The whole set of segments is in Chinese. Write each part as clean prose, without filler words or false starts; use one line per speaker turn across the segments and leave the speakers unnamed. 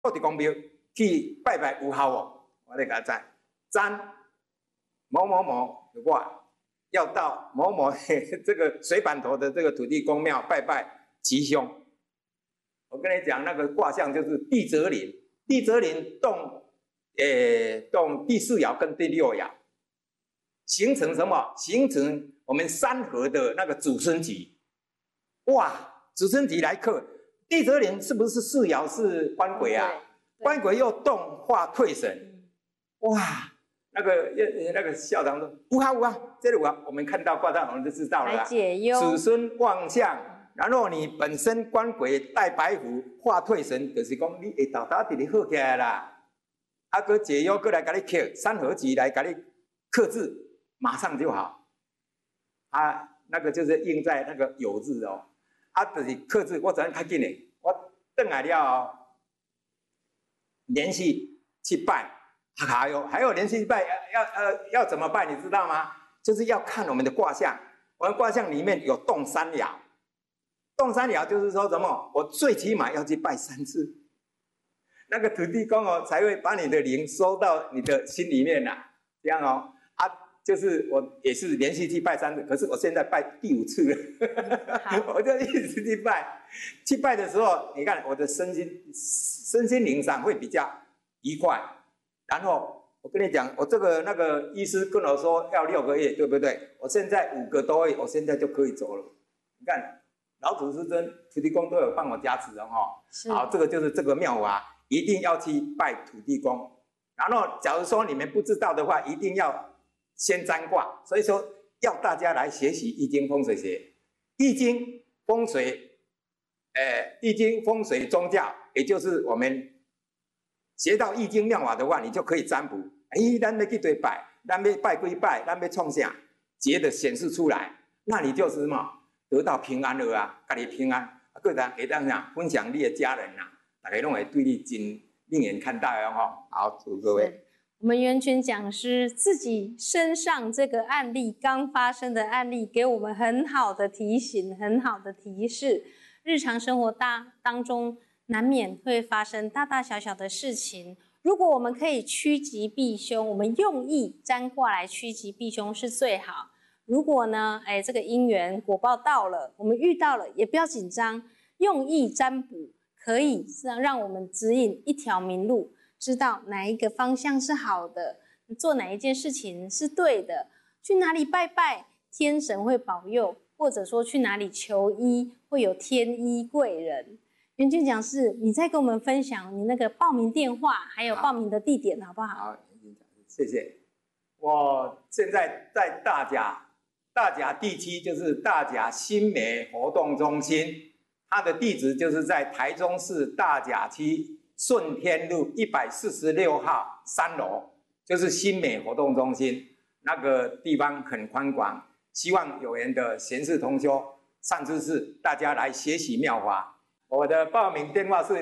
土地公庙去拜拜有效无？我来甲赞，詹某某某我要到某某这个水板头的这个土地公庙拜拜吉凶。我跟你讲，那个卦象就是地泽临，地泽临动第4爻跟第6爻，形成什么？形成我们三合的那个祖孙吉。哇，祖孙吉来克，地泽临是不是4爻是官鬼啊？官鬼又动化退神，哇！那个校长说有啊，这里我们看到卦象我们就知道了啦。
解忧，
子孙旺相，然后你本身官鬼带白虎化退神，就是讲你会倒打直好起来啦。啊，搁解忧，搁来给你克三合吉来给你克制，马上就好。啊，那个就是印在那个酉字哦。啊，就是克制，我昨天较紧的，我回来了，连续去拜。还有连续拜要怎么拜？你知道吗？就是要看我们的卦象。我们卦象里面有动3爻，动3爻就是说什么？我最起码要去拜3次，那个土地公哦才会把你的灵收到你的心里面啦。这样哦，啊，就是我也是连续去拜3次，可是我现在拜第5次了，我就一直去拜。去拜的时候，你看我的身心灵上会比较愉快。然后我跟你讲，我那个医师跟我说要6个月，对不对？我现在5个多月，我现在就可以走了。你看，老祖师尊、土地公都有帮我加持的哈。好，这个就是这个妙法，一定要去拜土地公。然后，假如说你们不知道的话，一定要先占卦。所以说，要大家来学习易经风水学，易经风水，易经风水宗教，也就是我们。学到易经妙法的话，你就可以占卜。咱要去对拜，咱要拜归拜，咱要创啥，节的显示出来，那你就是什么得到平安了啊，家己平安，个人会当啥分享你的家人呐，大家拢会对你真另眼看待哦吼。好，祝各位。
我们元群讲师自己身上这个案例刚发生的案例，给我们很好的提醒，很好的提示。日常生活当中。难免会发生大大小小的事情，如果我们可以趋吉避凶，我们用意占卦来趋吉避凶是最好。如果呢，这个因缘果报到了，我们遇到了，也不要紧张，用意占卜可以让我们指引一条明路，知道哪一个方向是好的，做哪一件事情是对的，去哪里拜拜，天神会保佑，或者说去哪里求医，会有天医贵人。元君讲师，你再跟我们分享你那个报名电话，还有报名的地点，好不好？
好，谢谢。我现在在大甲地区，就是大甲新美活动中心，它的地址就是在台中市大甲区顺天路146号3楼，就是新美活动中心。那个地方很宽广，希望有缘的贤士同修、善知识，大家来学习妙法。我的报名电话是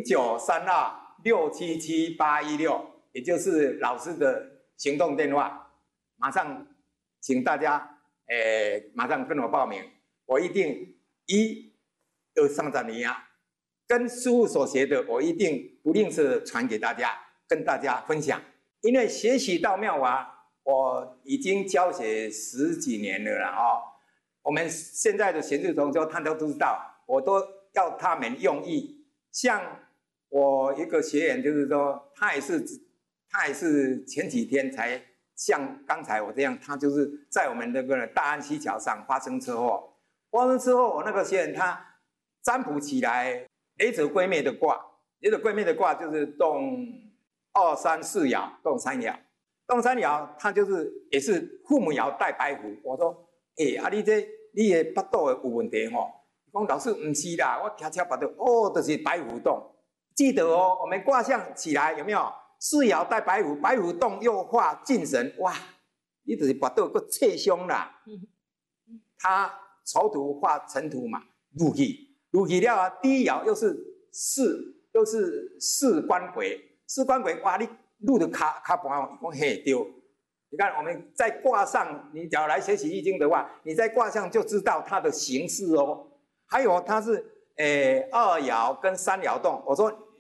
0932677816，也就是老师的行动电话。马上，请大家马上跟我报名，我一定1、2、3年啊，跟师父所学的，我一定不吝啬传给大家，跟大家分享。因为学习到妙法，我已经教学10几年了啦哦。我们现在的贤士同修，他都知道，我都要他们用意。像我一个学员，就是说，他也是前几天才像刚才我这样，他就是在我们那个大安溪桥上发生车祸。发生车祸，我那个学员他占卜起来雷泽归灭的卦，雷泽归灭的卦就是动2、3、4爻，动3爻，动3爻，他就是也是父母爻带白虎。我说，你的腹肚有问题吼。讲老师不是啦，我听车巴肚哦，就是白虎洞。记得哦，我们卦象起来有没有4爻带白虎，白虎洞又化进神，哇，你就是巴肚个切凶啦。他丑土化辰土嘛，入去了啊。第一爻又是四官鬼，四官鬼哇，你入的卡盘，讲嘿对。你看我们在卦上，你只要来学习易经的话，你在卦象就知道它的形式哦。还有它是2爻跟3爻动，我说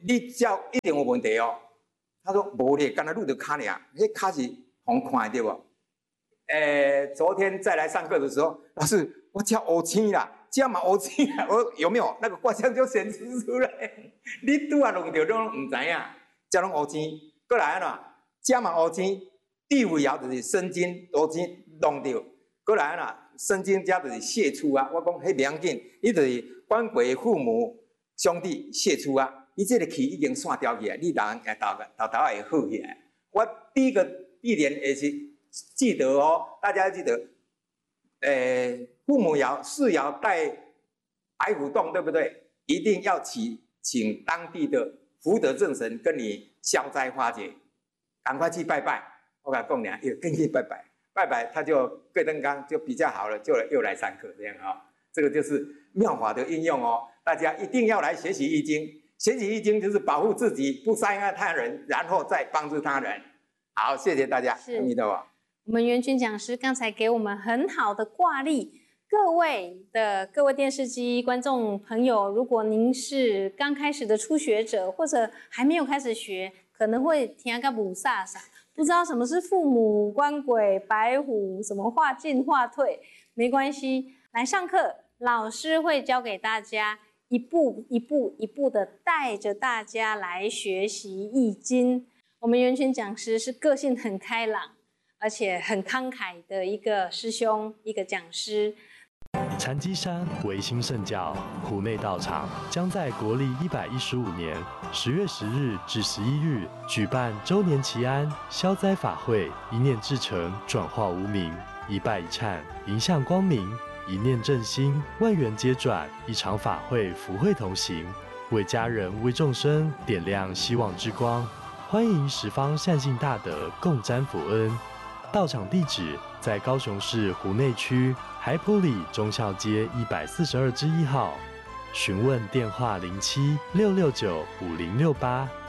你脚一定有问题哦。他说无咧，干那路的卡尔，那卡是红看对不？昨天再来上课的时候，老师我脚黑青啦，脚嘛黑青啦，我有没有那个卦象就显示出来？你拄啊弄到拢唔知影，脚拢黑青，过来啦，脚嘛黑青，第五爻就是生津黑青弄到，过来啦，生津加就是泄出啊。我讲迄袂要紧，伊就是官鬼父母兄弟泄出啊。你这个气已经散掉去啊，你人头会好起来。我第一个必然也是记得哦，大家要记得，父母爻4爻带白虎洞，对不对？一定要请当地的福德正神跟你消灾化解，赶快去拜拜。我跟你讲，跟去拜拜，拜拜他就桂登刚就比较好了，就又来上课这样啊、哦。这个就是妙法的应用哦，大家一定要来学习易经。学习易经就是保护自己，不伤害他人，然后再帮助他人。好，谢谢大家。阿弥陀佛。
我们元群讲师刚才给我们很好的卦例，各位电视机观众朋友，如果您是刚开始的初学者，或者还没有开始学，可能会听个不飒飒，不知道什么是父母、官鬼、白虎，什么化进化退，没关系，来上课，老师会教给大家。一步一步的带着大家来学习易经。我们元群讲师是个性很开朗，而且很慷慨的一个师兄，一个讲师。
禅机山维新圣教湖内道场将在国历115年10月10日至11日举办周年祈安消灾法会，一念至诚，转化无明，一拜一忏，迎向光明。一念正心，万缘皆转，一场法会，福慧同行，为家人、为众生点亮希望之光。欢迎十方善信大德共沾福恩。道场地址在高雄市湖内区海埔里忠孝街142之1号。询问电话07-669-5068。